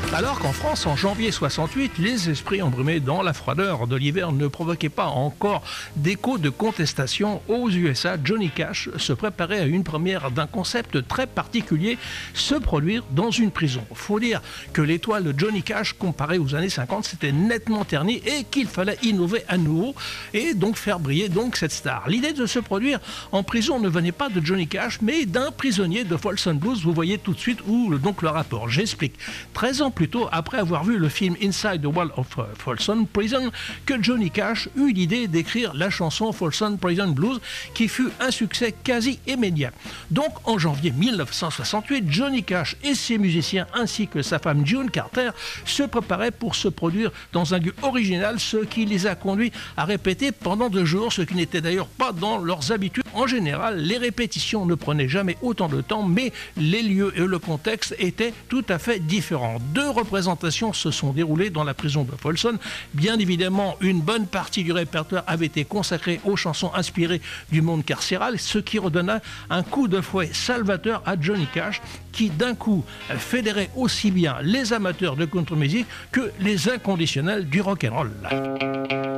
Alors qu'en France, en janvier 68, les esprits embrumés dans la froideur de l'hiver ne provoquaient pas encore d'écho de contestation, aux USA, Johnny Cash se préparait à une première d'un concept très particulier, se produire dans une prison. Faut dire que l'étoile de Johnny Cash, comparée aux années 50, s'était nettement ternie et qu'il fallait innover à nouveau et donc faire briller cette star. L'idée de se produire en prison ne venait pas de Johnny Cash, mais d'un prisonnier de Folsom Blues. Vous voyez tout de suite où donc le rapport. J'explique. 13 ans plus tôt, après avoir vu le film Inside the Wall of Folsom Prison, que Johnny Cash eut l'idée d'écrire la chanson Folsom Prison Blues, qui fut un succès quasi immédiat. Donc, en janvier 1968, Johnny Cash et ses musiciens, ainsi que sa femme June Carter, se préparaient pour se produire dans un lieu original, ce qui les a conduits à répéter pendant 2 jours, ce qui n'était d'ailleurs pas dans leurs habitudes. En général, les répétitions ne prenaient jamais autant de temps, mais les lieux et le contexte étaient tout à fait différents. 2 représentations se sont déroulées dans la prison de Folsom. Bien évidemment, une bonne partie du répertoire avait été consacrée aux chansons inspirées du monde carcéral, ce qui redonna un coup de fouet salvateur à Johnny Cash, qui d'un coup fédérait aussi bien les amateurs de country music que les inconditionnels du rock'n'roll.